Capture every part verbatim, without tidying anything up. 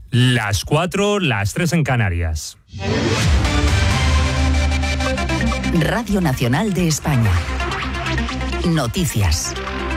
Las cuatro, las tres en Canarias. Radio Nacional de España. Noticias.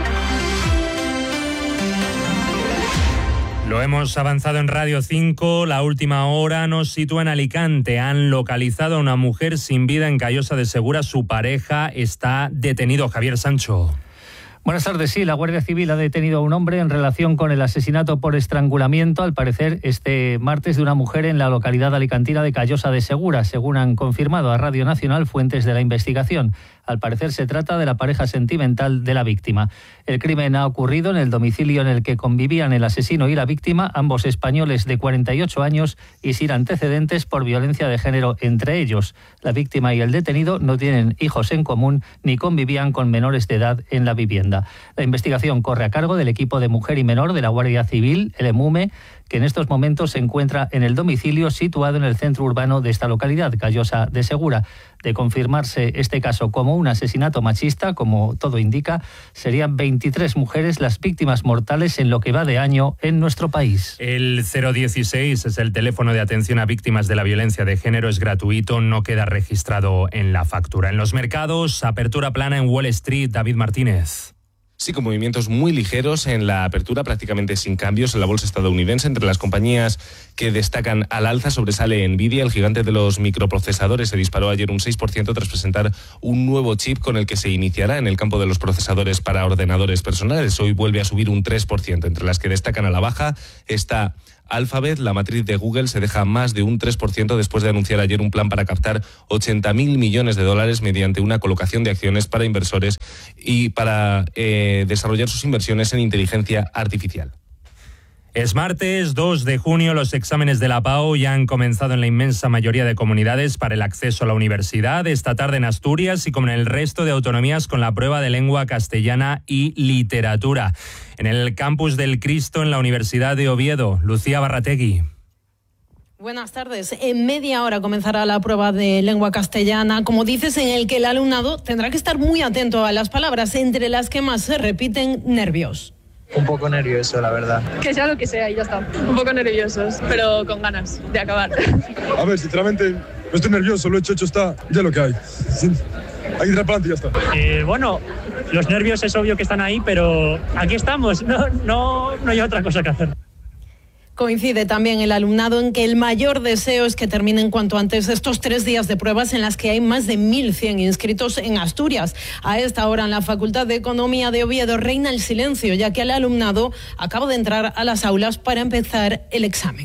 Lo hemos avanzado en Radio cinco. La última hora nos sitúa en Alicante. Han localizado a una mujer sin vida en Callosa de Segura. Su pareja está detenido. Javier Sancho. Buenas tardes. Sí, la Guardia Civil ha detenido a un hombre en relación con el asesinato por estrangulamiento, al parecer este martes, de una mujer en la localidad alicantina de Callosa de Segura, según han confirmado a Radio Nacional fuentes de la investigación. Al parecer se trata de la pareja sentimental de la víctima. El crimen ha ocurrido en el domicilio en el que convivían el asesino y la víctima, ambos españoles de cuarenta y ocho años y sin antecedentes por violencia de género entre ellos. La víctima y el detenido no tienen hijos en común ni convivían con menores de edad en la vivienda. La investigación corre a cargo del equipo de mujer y menor de la Guardia Civil, el EMUME, que en estos momentos se encuentra en el domicilio situado en el centro urbano de esta localidad, Callosa de Segura. De confirmarse este caso como un asesinato machista, como todo indica, serían veintitrés mujeres las víctimas mortales en lo que va de año en nuestro país. El cero dieciséis es el teléfono de atención a víctimas de la violencia de género, es gratuito, no queda registrado en la factura. En los mercados, apertura plana en Wall Street. David Martínez. Sí, con movimientos muy ligeros en la apertura, prácticamente sin cambios en la bolsa estadounidense. Entre las compañías que destacan al alza sobresale Nvidia, el gigante de los microprocesadores. Se disparó ayer un seis por ciento tras presentar un nuevo chip con el que se iniciará en el campo de los procesadores para ordenadores personales. Hoy vuelve a subir un tres por ciento. Entre las que destacan a la baja está Alphabet. La matriz de Google se deja más de un tres por ciento después de anunciar ayer un plan para captar ochenta mil millones de dólares mediante una colocación de acciones para inversores y para eh, desarrollar sus inversiones en inteligencia artificial. Es martes dos de junio, los exámenes de la PAO ya han comenzado en la inmensa mayoría de comunidades para el acceso a la universidad. Esta tarde en Asturias y como en el resto de autonomías con la prueba de lengua castellana y literatura. En el campus del Cristo en la Universidad de Oviedo, Lucía Barrategui. Buenas tardes. En media hora comenzará la prueba de lengua castellana, como dices, en el que el alumnado tendrá que estar muy atento a las palabras, entre las que más se repiten: nervios. Un poco nervioso, la verdad. Que sea lo que sea y ya está. Un poco nerviosos, pero con ganas de acabar. A ver, sinceramente, no estoy nervioso, lo hecho, hecho está, ya lo que hay. Sí. Hay que tirar para adelante y ya está. Eh, bueno, los nervios es obvio que están ahí, pero aquí estamos, no, no, no hay otra cosa que hacer. Coincide también el alumnado en que el mayor deseo es que terminen cuanto antes estos tres días de pruebas en las que hay más de mil cien inscritos en Asturias. A esta hora en la Facultad de Economía de Oviedo reina el silencio, ya que el alumnado acaba de entrar a las aulas para empezar el examen.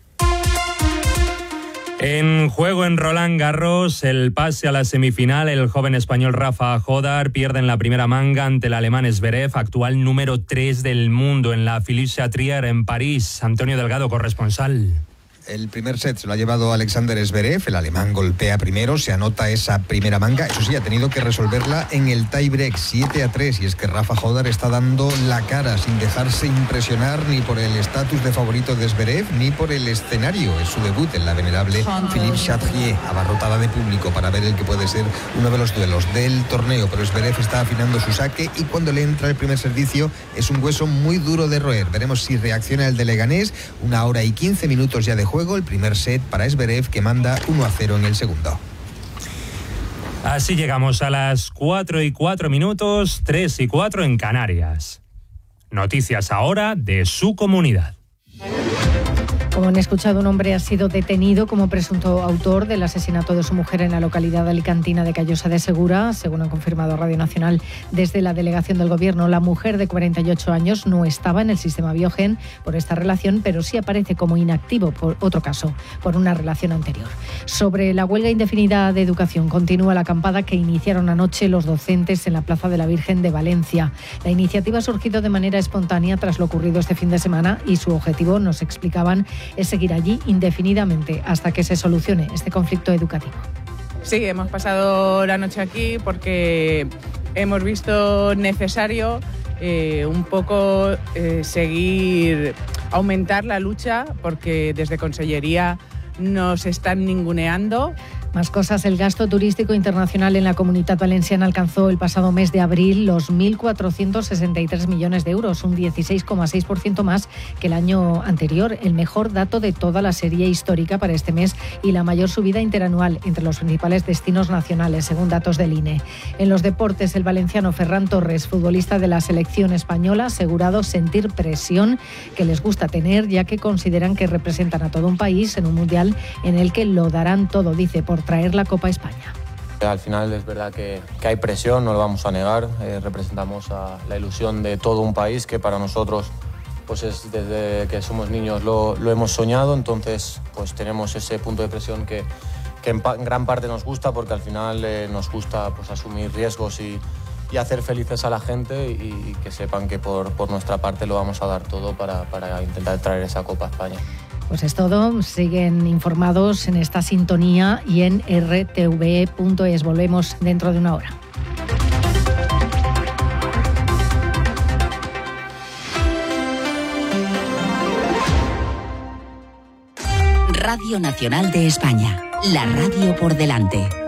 En juego en Roland Garros, el pase a la semifinal, el joven español Rafa Jodar pierde en la primera manga ante el alemán Zverev, actual número tres del mundo en la Philippe Chatrier en París. Antonio Delgado, corresponsal. El primer set se lo ha llevado Alexander Zverev, el alemán golpea primero, se anota esa primera manga, eso sí, ha tenido que resolverla en el tiebreak siete a tres, y es que Rafa Jodar está dando la cara sin dejarse impresionar ni por el estatus de favorito de Zverev ni por el escenario. Es su debut en la venerable Philippe Chatrier, abarrotada de público para ver el que puede ser uno de los duelos del torneo, pero Zverev está afinando su saque y cuando le entra el primer servicio es un hueso muy duro de roer. Veremos si reacciona el de Leganés. Una hora y quince minutos ya de juego. Juego el primer set para Zverev, que manda uno a cero en el segundo. Así llegamos a las cuatro y cuatro minutos, tres y cuatro en Canarias. Noticias ahora de su comunidad. Como han escuchado, un hombre ha sido detenido como presunto autor del asesinato de su mujer en la localidad alicantina de Callosa de Segura, según ha confirmado Radio Nacional desde la delegación del Gobierno. La mujer de cuarenta y ocho años no estaba en el sistema Biogen por esta relación, pero sí aparece como inactivo por otro caso, por una relación anterior. Sobre la huelga indefinida de educación, continúa la acampada que iniciaron anoche los docentes en la Plaza de la Virgen de Valencia. La iniciativa ha surgido de manera espontánea tras lo ocurrido este fin de semana y su objetivo, nos explicaban, es seguir allí indefinidamente hasta que se solucione este conflicto educativo. Sí, hemos pasado la noche aquí porque hemos visto necesario eh, un poco eh, seguir, aumentar la lucha, porque desde Consellería nos están ninguneando. Más cosas, el gasto turístico internacional en la Comunitat Valenciana alcanzó el pasado mes de abril los mil cuatrocientos sesenta y tres millones de euros, un dieciséis coma seis por ciento más que el año anterior, el mejor dato de toda la serie histórica para este mes y la mayor subida interanual entre los principales destinos nacionales, según datos del I N E. En los deportes, el valenciano Ferran Torres, futbolista de la selección española, ha asegurado sentir presión que les gusta tener, ya que consideran que representan a todo un país en un mundial en el que lo darán todo, dice, por traer la Copa a España. Al final es verdad que, que hay presión, no lo vamos a negar, eh, representamos a la ilusión de todo un país que para nosotros pues es desde que somos niños lo, lo hemos soñado, entonces pues tenemos ese punto de presión que, que en, pa, en gran parte nos gusta porque al final eh, nos gusta pues asumir riesgos y, y hacer felices a la gente y, y que sepan que por, por nuestra parte lo vamos a dar todo para, para intentar traer esa Copa a España. Pues es todo, siguen informados en esta sintonía y en erre te ve punto es. Volvemos dentro de una hora. Radio Nacional de España, la radio por delante.